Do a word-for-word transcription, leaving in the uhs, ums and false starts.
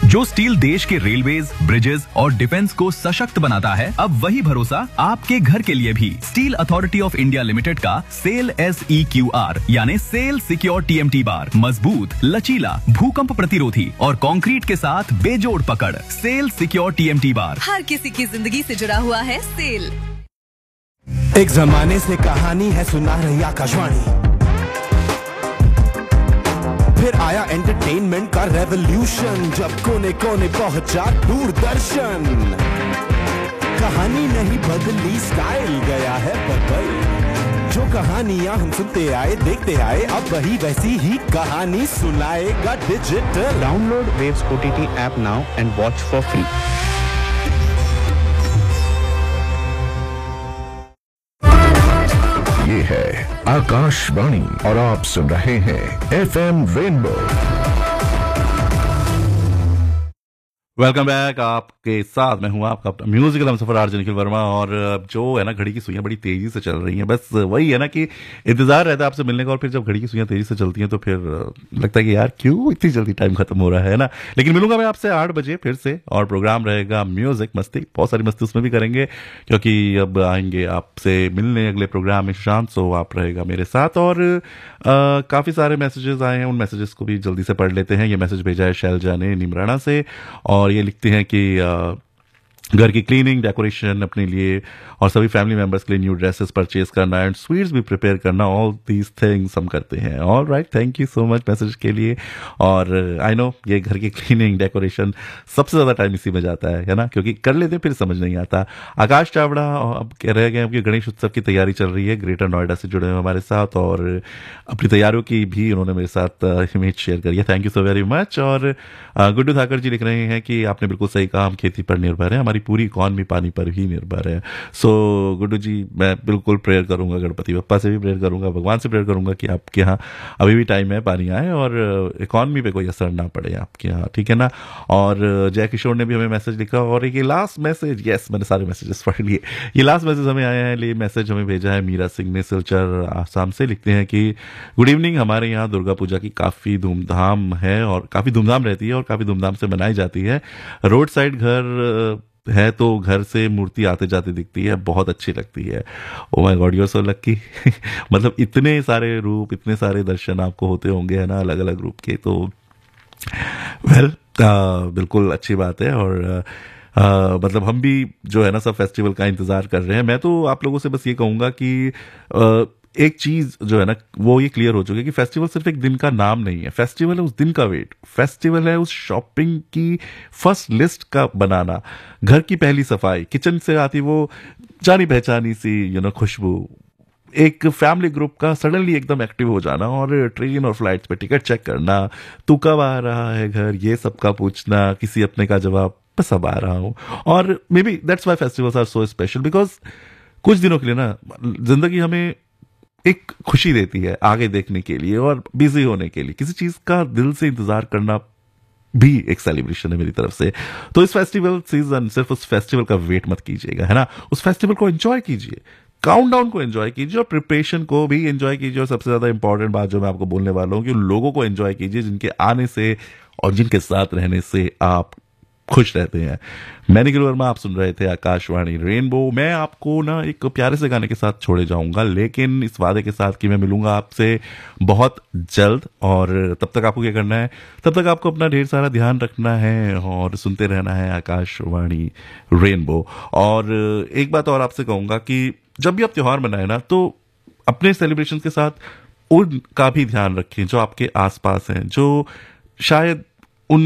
जो स्टील देश के रेलवेज, ब्रिजेस और डिफेंस को सशक्त बनाता है, अब वही भरोसा आपके घर के लिए भी। Steel authority of India limited का cell S E Q R यानी cell secure T M T bar मजबूत, लचीला, भूकंप प्रतिरोधी और कंक्रीट के साथ बेजोड़ पकड़। Cell secure T M T bar हर किसी की जिंदगी से जुड़ा हुआ है। सेल। एक जमाने से कहानी है सुना रही आकाशवाणी, फिर आया एंटरटेनमेंट का रेवोल्यूशन, जब कोने कोने पहुंचा दूरदर्शन। कहानी नहीं बदली, स्टाइल गया है बदल। जो कहानियां हम सुनते आए, देखते आए, अब वही वैसी ही कहानी सुनाएगा digital. Download waves O T T app now and watch for free. ये है आकाशवाणी और आप सुन रहे हैं F M rainbow. Welcome back, आपके साथ मैं हूं आपका अपना म्यूजिकल हमसफर आरजे निखिल वर्मा। और जो है ना, घड़ी की सुइयां बड़ी तेजी से चल रही हैं। बस वही है ना कि इंतजार रहता है आपसे मिलने का, और फिर जब घड़ी की सुइयां तेजी से चलती हैं तो फिर लगता है कि यार क्यों इतनी जल्दी टाइम खत्म हो रहा है ना। लेकिन मिलूंगा मैं आपसे आठ बजे फिर से, और प्रोग्राम रहेगा म्यूजिक मस्ती। बहुत सारी मस्ती उसमें भी करेंगे, क्योंकि अब आएंगे आपसे मिलने अगले प्रोग्राम में शांत, सो आप रहेगा मेरे साथ। और आ, काफी सारे मैसेजेस आए हैं, उन मैसेजेस को भी जल्दी से पढ़ लेते हैं। ये मैसेज भेजा है शैलजा ने निमराना से, और ये लिखते हैं कि आ, घर की क्लीनिंग, डेकोरेशन अपने लिए और सभी फैमिली मेंबर्स के लिए न्यू ड्रेसेस परचेज करना एंड स्वीट्स भी प्रिपेयर करना, ऑल दीज थिंग्स हम करते हैं। All right, thank you so much message के लिए। और आई नो ये घर की क्लीनिंग, डेकोरेशन सबसे ज्यादा टाइम इसी में जाता है है ना, क्योंकि कर लेते फिर समझ नहीं आता। आकाश चावड़ा अब कह रहे हैं कि गणेश उत्सव की तैयारी चल रही है, ग्रेटर नोएडा से जुड़े हुए हमारे साथ, और अपनी तैयारियों की भी उन्होंने मेरे साथ इमेज शेयर करी है। Thank you so very much. और गुड्डू धाकर जी लिख रहे हैं कि आपने बिल्कुल सही कहा, हम खेती पर निर्भर है, हमारी पूरी इकॉनमी पानी पर ही निर्भर है। सो so, गुड्डू जी, मैं बिल्कुल प्रेयर करूंगा, गणपति बप्पा से भी प्रेयर करूंगा, भगवान से प्रेयर करूंगा कि आपके यहाँ अभी भी टाइम है, पानी आए और इकॉनमी पे कोई असर ना पड़े आपके यहाँ, ठीक है ना। और जय किशोर ने भी हमें मैसेज लिखा, और ये लास्ट मैसेज, यस मैंने सारे मैसेजेस पढ़ लिए, ये लास्ट मैसेज हमें आया है। ये मैसेज हमें भेजा है मीरा सिंह ने सिलचर आसाम से। लिखते हैं कि गुड इवनिंग, हमारे यहाँ दुर्गा पूजा की काफी धूमधाम है और काफी धूमधाम रहती है और काफी धूमधाम से मनाई जाती है। रोड साइड घर है तो घर से मूर्ति आते जाते दिखती है, बहुत अच्छी लगती है। Oh my God, you are so lucky. मतलब इतने सारे रूप, इतने सारे दर्शन आपको होते होंगे, है ना, अलग अलग रूप के। तो वेल well, बिल्कुल अच्छी बात है। और uh, मतलब हम भी जो है ना सब फेस्टिवल का इंतजार कर रहे हैं। मैं तो आप लोगों से बस ये कहूंगा कि uh, एक चीज जो है ना वो ये क्लियर हो चुकी है कि फेस्टिवल सिर्फ एक दिन का नाम नहीं है। फेस्टिवल है उस दिन का वेट, फेस्टिवल है उस शॉपिंग की फर्स्ट लिस्ट का बनाना, घर की पहली सफाई, किचन से आती वो जानी पहचानी सी यू नो खुशबू, एक फैमिली ग्रुप का सडनली एकदम एक्टिव हो जाना, और ट्रेन और फ्लाइट्स पे टिकट चेक करना, तू कब आ रहा है घर, ये सबका पूछना, किसी अपने का जवाब बस अब आ रहा हूं। और may be that's why festivals are so special, because कुछ दिनों के लिए ना जिंदगी हमें एक खुशी देती है आगे देखने के लिए और बिजी होने के लिए। किसी चीज का दिल से इंतजार करना भी एक सेलिब्रेशन है मेरी तरफ से। तो इस फेस्टिवल सीजन सिर्फ उस फेस्टिवल का वेट मत कीजिएगा, है ना, उस फेस्टिवल को एंजॉय कीजिए, काउंटडाउन को एंजॉय कीजिए और प्रिपरेशन को भी एंजॉय कीजिए। और सबसे ज्यादा इंपॉर्टेंट बात जो मैं आपको बोलने वाला हूं कि उन लोगों को एंजॉय कीजिए जिनके आने से और जिनके साथ रहने से आप खुश रहते हैं। मैं निखिल वर्मा, आप सुन रहे थे आकाशवाणी रेनबो। मैं आपको ना एक प्यारे से गाने के साथ छोड़े जाऊंगा, लेकिन इस वादे के साथ कि मैं मिलूंगा आपसे बहुत जल्द। और तब तक आपको क्या करना है, तब तक आपको अपना ढेर सारा ध्यान रखना है और सुनते रहना है आकाशवाणी रेनबो। और एक बात और आपसे कहूंगा कि जब भी आप त्योहार मनाए ना, तो अपने सेलिब्रेशन के साथ उनका भी ध्यान रखें जो आपके आसपास हैं, जो शायद